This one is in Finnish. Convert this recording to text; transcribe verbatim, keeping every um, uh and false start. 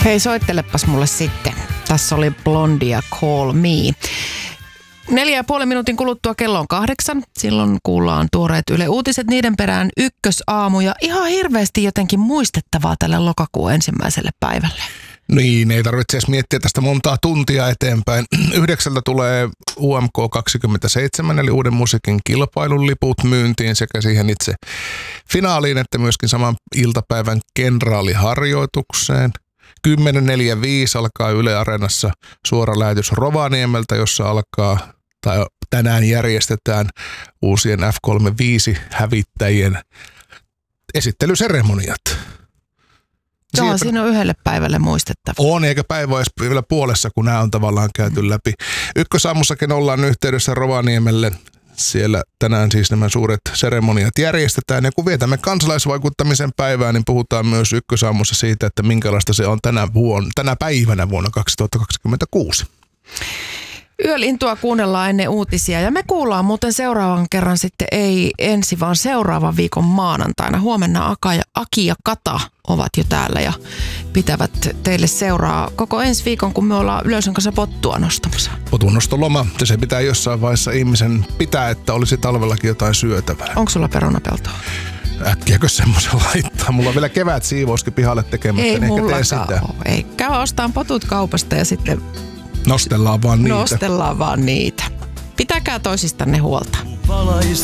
Hei, soittelepas mulle sitten. Tässä oli Blondia Call Me. Neljä ja puolen minuutin kuluttua kello on kahdeksan. Silloin kuullaan tuoreet Yle Uutiset, niiden perään ykkösaamu ja ihan hirveästi jotenkin muistettavaa tälle lokakuun ensimmäiselle päivälle. Niin, ei tarvitse edes miettiä tästä montaa tuntia eteenpäin. Yhdeksältä tulee U M K kaksikymmentäseitsemän, eli uuden musiikin kilpailun liput myyntiin sekä siihen itse finaaliin, että myöskin saman iltapäivän kenraaliharjoitukseen. kymmenen neljäkymmentäviisi alkaa Yle Areenassa suora lähetys Rovaniemeltä, jossa alkaa, tai tänään järjestetään uusien F kolmekymmentäviisi hävittäjien esittelyseremoniat. Joo, Siepä... siinä on yhdelle päivälle muistettava. On, eikä päivä olisi vielä puolessa, kun nämä on tavallaan käyty läpi. Ykkösaamussakin ollaan yhteydessä Rovaniemelle. Siellä tänään siis nämä suuret seremoniat järjestetään. Ja kun vietämme kansalaisvaikuttamisen päivää, niin puhutaan myös Ykkösaamussa siitä, että minkälaista se on tänä, vuonna, tänä päivänä vuonna kaksituhattakaksikymmentäkuusi. Yölintua kuunnellaan ennen uutisia ja me kuullaan muuten seuraavan kerran sitten ei ensi, vaan seuraavan viikon maanantaina. Huomenna Aka ja, Aki ja Kata ovat jo täällä ja pitävät teille seuraa koko ensi viikon, kun me ollaan Yleisön kanssa pottua nostamassa. Potunnostoloma, se pitää jossain vaiheessa ihmisen pitää, että olisi talvellakin jotain syötävää. Onko sulla perunapeltoa? Äkkiäkö semmoisen laittaa? Mulla on vielä kevät siivouskin pihalle tekemättä, ei niin ehkä tee sitä. Ei, käy ostaan potut kaupasta ja sitten... Nostellaan vaan niitä. Nostellaan vaan niitä. Pitäkää toisistanne huolta.